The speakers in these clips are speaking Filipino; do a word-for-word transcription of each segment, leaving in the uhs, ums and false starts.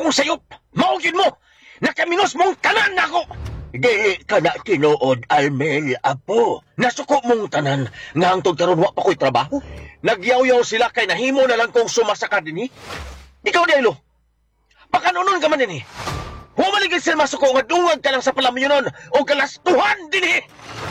akong sayop. Maugin mo. Nakaminos mong tanan nako. Dili ka na tinuod, Almel, apo. Nasuko mong tanan nga ang tugtaron wa pa ko'y trabaho. Nagyaw-yaw sila kay nahimo na lang kong sumasaka din eh. Ikaw, Dilo. Pakanunon ka man din eh. Humaligay sila masuko nga dungag ka lang sa palamyonon o kalastuhan din eh.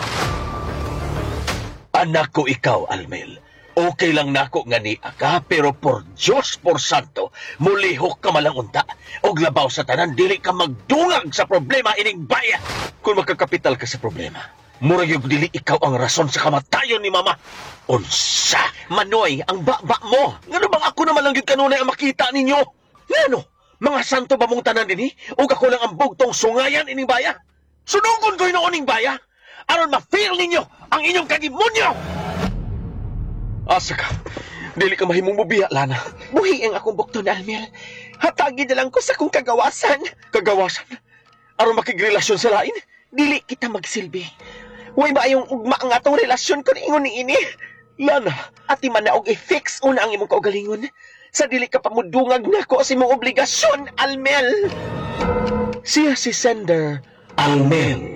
Anak ko ikaw, Almel. Okay lang nako nga ni ka, pero por Diyos por Santo, mulihok ka malang unta. Og labaw sa tanan, dili ka magdungag sa problema ining baya. Kung magkakapital ka sa problema, murag yung dili ikaw ang rason sa kamatayon ni Mama. Unsa? Manoy, ang baba mo. Ngano bang ako naman lang yung kanunay ang makita ninyo? Ngano? Mga santo ba mong tanan din eh? O ako lang ang bugtong sungayan ining baya? Sunugon ko yung ining baya? Aron ma-feel ninyo ang inyong kagimonyo! Asa ka? Dili ka mahimong mubiya, Lana. Buhi ang akong bukto na Almel. Hatagi na lang ko sa kong kagawasan. Kagawasan? Aron makigrelasyon sa lain? Dili kita magsilbi. Huwag ba yung ugma ang atong relasyon ko ingon ni ini? Lana. Ati man na og i-fix una ang imong kaugalingon. Sa dili ka pamudungag na ko sa imong obligasyon, Almel. Siya si Sender Almel.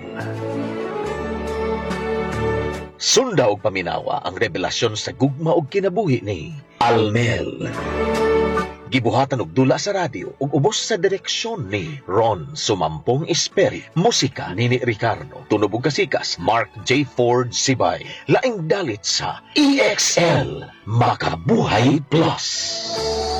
Sunda og paminawa ang revelasyon sa gugma og kinabuhi ni Almel. Gibuhatan og dula sa radyo ug ubos sa direksyon ni Ron Sumampong Esperi. Musika ni ni Ricardo. Tunog ug kasikas Mark J. Ford Sibay. Laing dalit sa E X L Makabuhay Plus.